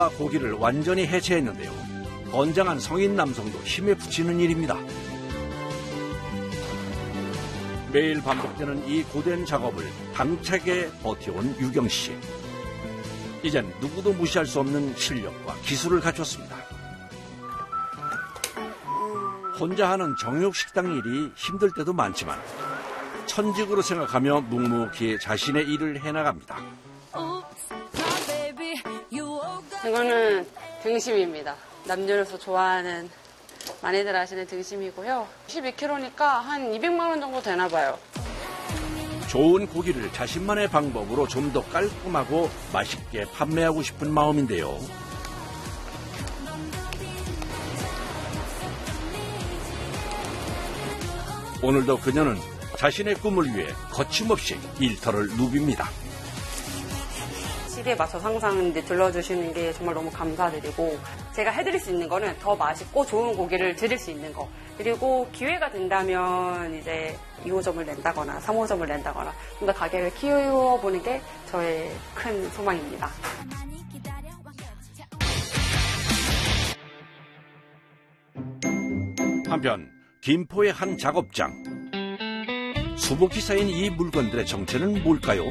고기를 완전히 해체했는데요. 건장한 성인 남성도 힘에 부치는 일입니다. 매일 반복되는 이 고된 작업을 당차게 버텨온 유경 씨. 이젠 누구도 무시할 수 없는 실력과 기술을 갖췄습니다. 혼자 하는 정육식당 일이 힘들 때도 많지만 천직으로 생각하며 묵묵히 자신의 일을 해나갑니다. 이거는 등심입니다. 남녀노소 좋아하는 많이들 아시는 등심이고요. 12kg니까 한 200만 원 정도 되나 봐요. 좋은 고기를 자신만의 방법으로 좀 더 깔끔하고 맛있게 판매하고 싶은 마음인데요. 오늘도 그녀는 자신의 꿈을 위해 거침없이 일터를 누빕니다. 시대에 맞춰서 항상 이제 들러주시는 게 정말 너무 감사드리고, 제가 해드릴 수 있는 거는 더 맛있고 좋은 고기를 드릴 수 있는 거, 그리고 기회가 된다면 이제 2호점을 낸다거나 3호점을 낸다거나 좀 더 가게를 키워보는 게 저의 큰 소망입니다. 한편 김포의 한 작업장. 수북히 쌓인 이 물건들의 정체는 뭘까요?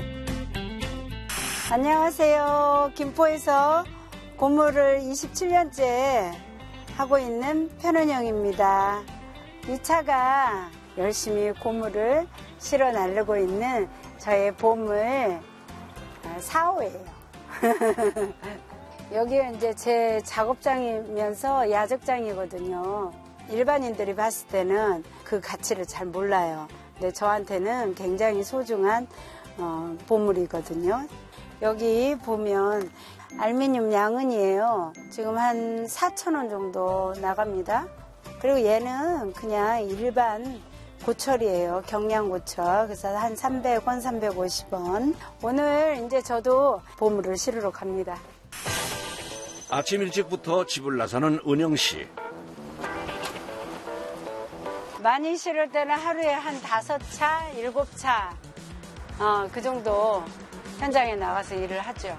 안녕하세요. 김포에서 고무를 27년째 하고 있는 편은영입니다. 이 차가 열심히 고무를 실어 나르고 있는 저의 보물 4호예요. 여기가 이제 제 작업장이면서 야적장이거든요. 일반인들이 봤을 때는 그 가치를 잘 몰라요. 근데 저한테는 굉장히 소중한 보물이거든요. 여기 보면 알루미늄 양은이에요. 지금 한 4,000원 정도 나갑니다. 그리고 얘는 그냥 일반 고철이에요. 경량고철. 그래서 한 300원, 350원. 오늘 이제 저도 보물을 실으러 갑니다. 아침 일찍부터 집을 나서는 은영 씨. 많이 실을 때는 하루에 한 5차, 7차 그 정도 현장에 나가서 일을 하죠.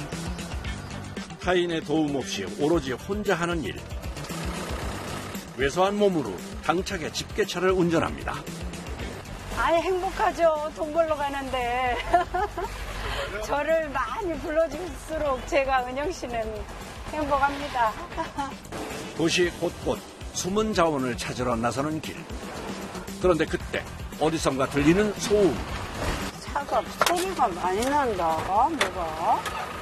타인의 도움 없이 오로지 혼자 하는 일. 왜소한 몸으로 당차게 집게차를 운전합니다. 아이, 행복하죠. 돈 벌러 가는데. 저를 많이 불러줄수록 제가 은영 씨는 행복합니다. 도시 곳곳 숨은 자원을 찾으러 나서는 길. 그런데 그때 어디선가 들리는 소음. 차가 소리가 많이 난다. 뭐가?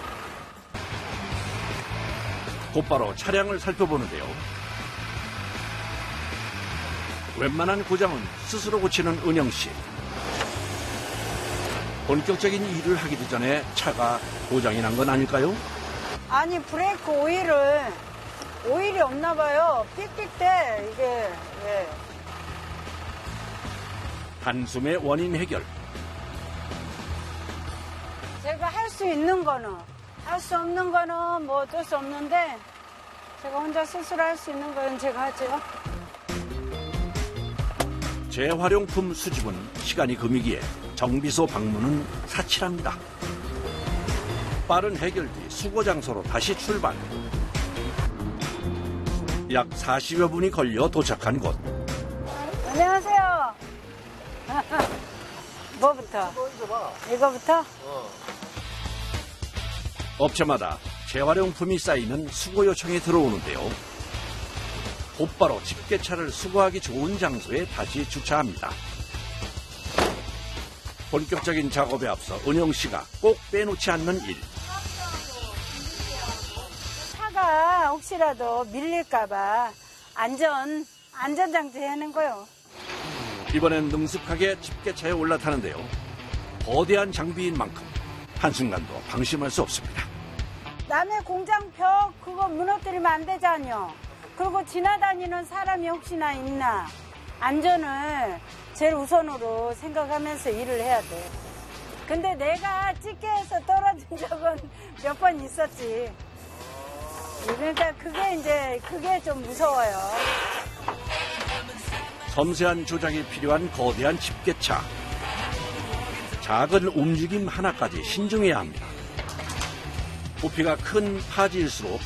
곧바로 차량을 살펴보는데요. 웬만한 고장은 스스로 고치는 은영 씨. 본격적인 일을 하기도 전에 차가 고장이 난 건 아닐까요? 아니, 브레이크 오일이 없나 봐요. 삑삑대 이게. 예. 한숨의 원인 해결. 제가 할 수 있는 거는, 할 수 없는 거는 뭐 어쩔 수 없는데, 제가 혼자 스스로 할 수 있는 거는 제가 하죠. 재활용품 수집은 시간이 금이기에 정비소 방문은 사치랍니다. 빠른 해결 뒤 수거 장소로 다시 출발. 약 40여 분이 걸려 도착한 곳. 안녕하세요. 뭐부터? 이거부터? 업체마다 재활용품이 쌓이는 수거 요청이 들어오는데요. 곧바로 집게차를 수거하기 좋은 장소에 다시 주차합니다. 본격적인 작업에 앞서 은영 씨가 꼭 빼놓지 않는 일. 차가 혹시라도 밀릴까봐 안전장치 해놓은 거요. 이번엔 능숙하게 집게차에 올라타는데요. 거대한 장비인 만큼 한순간도 방심할 수 없습니다. 남의 공장 벽 그거 무너뜨리면 안 되잖요. 그리고 지나다니는 사람이 혹시나 있나. 안전을 제일 우선으로 생각하면서 일을 해야 돼. 근데 내가 집게에서 떨어진 적은 몇 번 있었지. 그러니까 그게 좀 무서워요. 섬세한 조작이 필요한 거대한 집게차. 작은 움직임 하나까지 신중해야 합니다. 부피가 큰 파지일수록